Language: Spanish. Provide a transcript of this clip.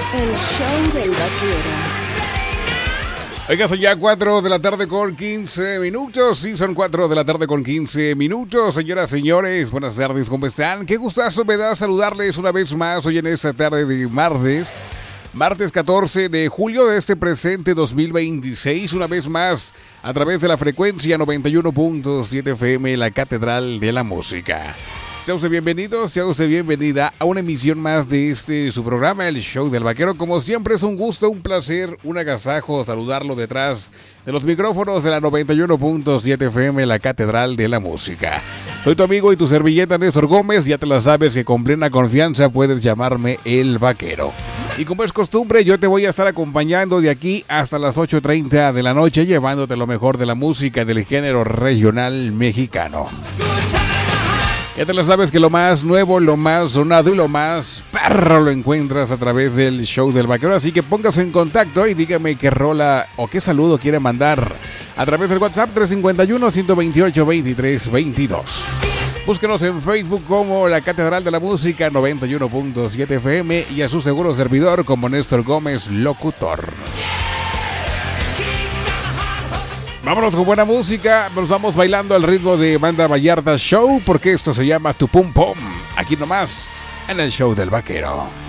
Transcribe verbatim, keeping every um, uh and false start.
El show del vaquero. Oiga, son ya cuatro de la tarde con quince minutos. Sí, son cuatro de la tarde con quince minutos. Señoras, señores, buenas tardes, ¿cómo están? Qué gustazo me da saludarles una vez más hoy en esta tarde de martes. Martes catorce de julio de este presente dos mil veintiséis. Una vez más, a través de la frecuencia noventa y uno punto siete F M, la Catedral de la Música. Sea usted bienvenido, sea usted bienvenida a una emisión más de este su programa, El Show del Vaquero. Como siempre es un gusto, un placer, un agasajo saludarlo detrás de los micrófonos de la noventa y uno punto siete F M, la Catedral de la Música. Soy tu amigo y tu servilleta Néstor Gómez, ya te la sabes que con plena confianza puedes llamarme El Vaquero. Y como es costumbre, yo te voy a estar acompañando de aquí hasta las ocho treinta de la noche, llevándote lo mejor de la música del género regional mexicano. Ya te lo sabes que lo más nuevo, lo más sonado y lo más perro lo encuentras a través del Show del Vaquero. Así que póngase en contacto y dígame qué rola o qué saludo quiere mandar a través del WhatsApp tres cinco uno, uno dos ocho, veintitrés veintidós. Búsquenos en Facebook como la Catedral de la Música noventa y uno punto siete F M y a su seguro servidor como Néstor Gómez, locutor. Vámonos con buena música, nos vamos bailando al ritmo de Banda Vallarta Show, porque esto se llama Tu Pum Pum, aquí nomás en el Show del Vaquero.